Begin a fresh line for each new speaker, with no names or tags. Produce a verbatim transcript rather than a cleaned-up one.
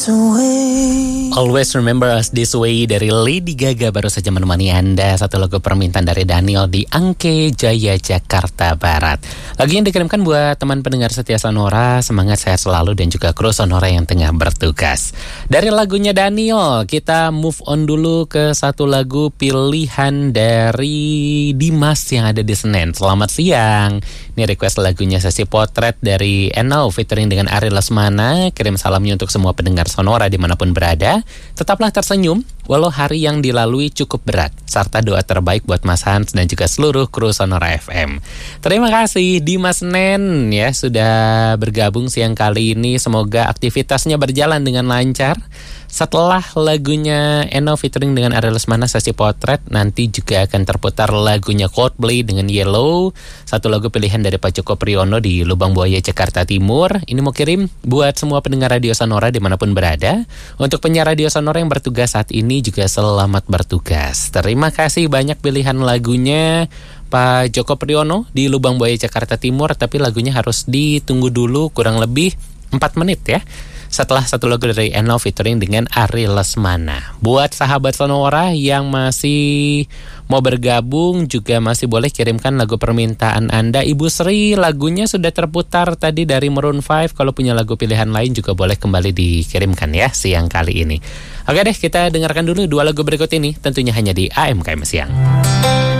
Always Remember Us This Way dari Lady Gaga baru saja menemani Anda. Satu lagu permintaan dari Daniel di Angke Jaya, Jakarta Barat. Lagu yang dikirimkan buat teman pendengar setia Sonora. Semangat sehat selalu dan juga kru Sonora yang tengah bertugas. Dari lagunya Daniel, kita move on dulu ke satu lagu pilihan dari Dimas yang ada di Senen. Selamat siang. Ini request lagunya Sesi Potret dari Enau featuring dengan Ari Lesmana. Kirim salamnya untuk semua pendengar Sonora dimanapun berada. Tetaplah tersenyum walau hari yang dilalui cukup berat, serta doa terbaik buat Mas Hans dan juga seluruh kru Sonora F M. Terima kasih Dimas Nen ya sudah bergabung siang kali ini. Semoga aktivitasnya berjalan dengan lancar. Setelah lagunya Eno featuring dengan Ari Lesmana Sesi Potret, nanti juga akan terputar lagunya Coldplay dengan Yellow, satu lagu pilihan dari Pak Joko Priyono di Lubang Buaya, Jakarta Timur. Ini mau kirim buat semua pendengar Radio Sonora dimanapun berada. Untuk penyiar Radio Sonora yang bertugas saat ini juga selamat bertugas. Terima kasih banyak pilihan lagunya Pak Joko Priyono di Lubang Buaya, Jakarta Timur. Tapi lagunya harus ditunggu dulu kurang lebih empat menit ya. Setelah satu lagu dari Eno featuring dengan Ari Lesmana. Buat sahabat Sonora yang masih mau bergabung juga masih boleh kirimkan lagu permintaan Anda. Ibu Sri, lagunya sudah terputar tadi dari Maroon five. Kalau punya lagu pilihan lain juga boleh kembali dikirimkan ya siang kali ini. Oke deh, kita dengarkan dulu dua lagu berikut ini, tentunya hanya di A M K M Siang.